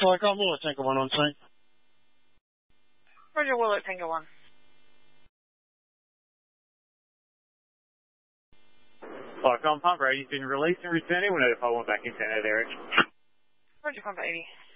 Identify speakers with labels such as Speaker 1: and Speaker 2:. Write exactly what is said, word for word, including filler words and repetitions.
Speaker 1: So I got Willet Tango one on site.
Speaker 2: Roger, Willet Tango one.
Speaker 3: Locked on pump, right? You've been released and returning. We'll notify one back in San Eric.
Speaker 2: Roger, Pump eighty.